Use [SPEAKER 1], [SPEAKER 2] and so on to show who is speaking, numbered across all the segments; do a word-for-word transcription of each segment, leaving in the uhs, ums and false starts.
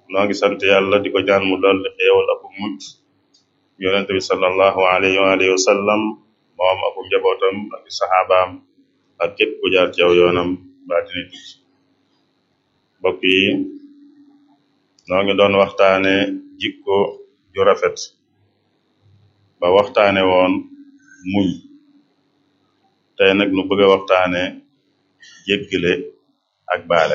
[SPEAKER 1] noo ngi sant yàlla di ko ñaan mu dolli xéewal ak mucc yonente bi sallallahu alayhi wa alihi wa sallam moom ak njabootam ak saxaabaam ak képp ku jaar ci aw yoonam baa dina tukki. mbokk yi noo ngi doon waxtaane jikko ju rafet ba waxtaane woon muñ. tey nag nu bëgg a waxtaane jéggale ak baale.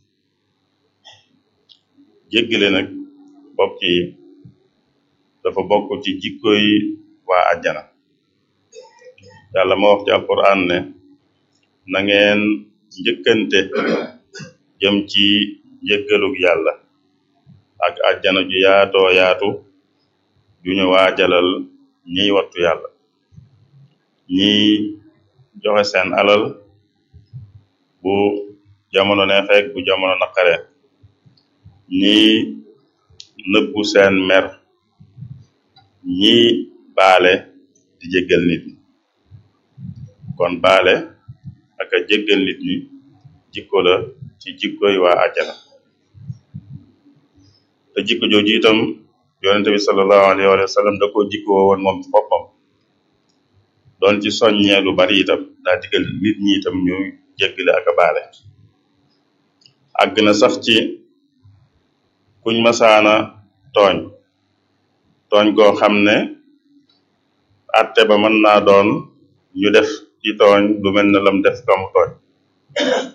[SPEAKER 1] jéggale nag mbokk yi dafa bokk ci jikko yi waa àjjana. yàlla moo wax ci alquran ne na ngeen njëkkante jëm ci njëggalug yàlla ak àjjana ju yaatoo yaatu ju ñu waajalal ñiy wattu yàlla, ñiy joxe seen alal bu jamono neexeek bu jamono naqare, ñiy nëbbu seen mer, ñiy baale di jéggal nit ñi. kon baale ak a jéggal nit ñi jikko la ci jikkoy waa àjjana. te jikko jooju itam yonente bi sallallahu alayhi wa sallam da koo jikkoo woon moom ci boppam, doon ci soññee lu bari itam daa digal nit ñi itam ñu jéggale ak a baale. àgg na sax ci kuñ masaana tooñ tooñ koo xam ne atte ba mën naa doon ñu def ci tooñ lu mel ne lam def kamu tooñ